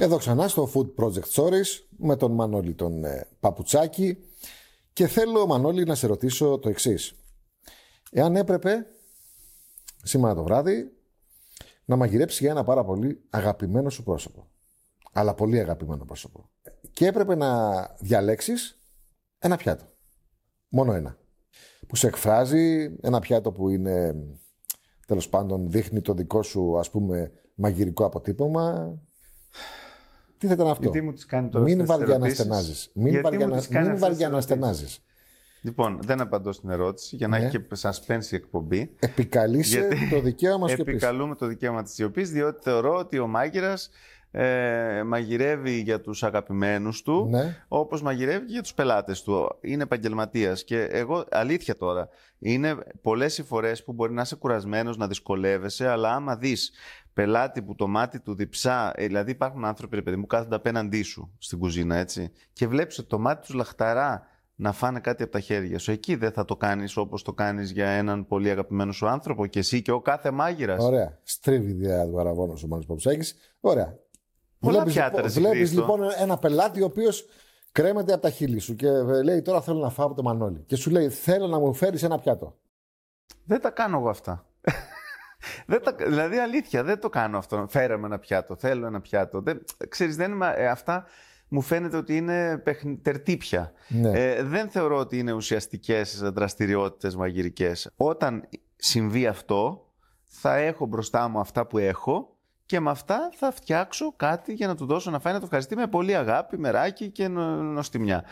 Εδώ ξανά στο Food Project Stories με τον Μανώλη τον Παπουτσάκη και θέλω, Μανώλη, να σε ρωτήσω το εξής. Εάν έπρεπε σήμερα το βράδυ να μαγειρέψεις για ένα πάρα πολύ αγαπημένο σου πρόσωπο, αλλά πολύ αγαπημένο πρόσωπο, και έπρεπε να διαλέξεις ένα πιάτο, μόνο ένα, που σε εκφράζει, ένα πιάτο που είναι, τέλος πάντων, δείχνει το δικό σου, ας πούμε, μαγειρικό αποτύπωμα. Τι θα ήταν αυτό? Γιατί μου τις κάνει τώρα Μην βαριά να στενάζεις. Μην βαριά να στενάζεις. Λοιπόν, δεν απαντώ στην ερώτηση για να έχει και suspense η εκπομπή. Επικαλείσαι το δικαίωμα σιωπής. Επικαλούμε το δικαίωμα της σιωπής, διότι θεωρώ ότι ο μάγειρας μαγειρεύει για τους αγαπημένους του, όπως μαγειρεύει και για τους πελάτες του. Είναι επαγγελματίας. Και εγώ, αλήθεια τώρα, είναι πολλές οι φορές που μπορεί να είσαι κουρασμένος, να δυσκολεύεσαι, αλλά άμα δεις πελάτη που το μάτι του διψά, δηλαδή υπάρχουν άνθρωποι, ρε παιδί μου, κάθονται απέναντί σου στην κουζίνα, έτσι, και βλέπεις ότι το μάτι τους λαχταρά να φάνε κάτι από τα χέρια σου. Εκεί δεν θα το κάνεις όπως το κάνεις για έναν πολύ αγαπημένο σου άνθρωπο, και εσύ και ο κάθε μάγειρας. Ωραία. Στρίβει ιδέα του παραβόνος ο Μάνος Παπουτσάκης. Ωραία. Βλέπεις λοιπόν ένα πελάτη ο οποίος κρέμεται από τα χείλη σου και λέει: τώρα θέλω να φάω από το Μανώλη. Και σου λέει: θέλω να μου φέρεις ένα πιάτο. Δεν τα κάνω εγώ αυτά. Δηλαδή, αλήθεια, δεν το κάνω αυτό. Φέραμε ένα πιάτο, θέλω ένα πιάτο. Ξέρεις, αυτά μου φαίνεται ότι είναι τερτύπια. Ναι. Δεν θεωρώ ότι είναι ουσιαστικές δραστηριότητες μαγειρικές. Όταν συμβεί αυτό, θα έχω μπροστά μου αυτά που έχω και με αυτά θα φτιάξω κάτι για να του δώσω να φάει, να το ευχαριστεί με πολύ αγάπη, μεράκι και νοστιμιά.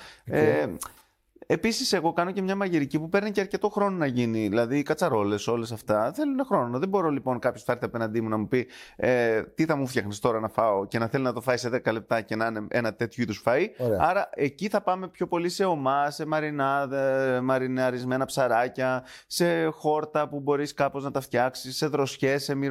Επίσης, εγώ κάνω και μια μαγειρική που παίρνει και αρκετό χρόνο να γίνει. Δηλαδή, οι κατσαρόλες, όλες αυτά θέλουν χρόνο. Δεν μπορώ λοιπόν κάποιος θα έρθει απέναντί μου να μου πει τι θα μου φτιάχνεις τώρα να φάω, και να θέλει να το φάει σε 10 λεπτά και να είναι ένα τέτοιου είδους φαΐ. Άρα, εκεί θα πάμε πιο πολύ σε ομά, σε μαριναρισμένα ψαράκια, σε χόρτα που μπορείς κάπως να τα φτιάξεις, σε δροσιές, σε